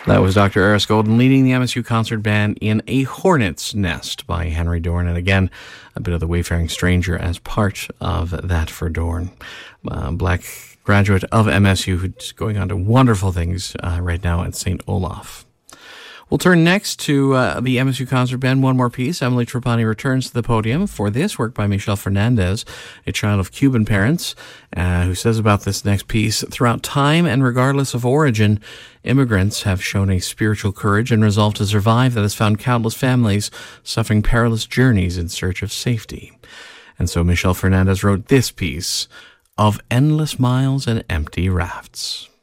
That was Dr. Eris Golden leading the MSU Concert Band in A Hornet's Nest by Henry Dorn. And again, a bit of The Wayfaring Stranger as part of that for Dorn. Black graduate of MSU who's going on to wonderful things right now at St. Olaf. We'll turn next to the MSU Concert Band. One more piece. Emily Trapani returns to the podium for this work by Michelle Fernandez, a child of Cuban parents, who says about this next piece, throughout time and regardless of origin, immigrants have shown a spiritual courage and resolve to survive that has found countless families suffering perilous journeys in search of safety. And so Michelle Fernandez wrote this piece, Of Endless Miles and Empty Rafts.